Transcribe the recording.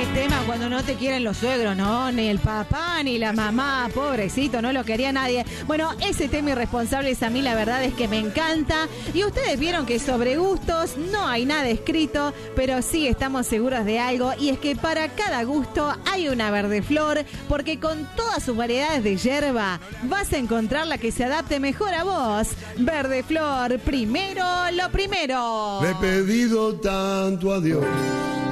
tema cuando no te quieren los suegros, ¿no? Ni el papá, ni la mamá, pobrecito, no lo quería nadie. Bueno, ese tema Irresponsables a mí la verdad es que me encanta. Y ustedes vieron que sobre gustos no hay nada escrito, pero sí estamos seguros de algo. Y es que para cada gusto hay una verdeflor, porque con todas sus variedades de yerba vas a encontrar la que se adapte mejor a vos. Verdeflor, primero lo primero. Le he pedido tanto a Dios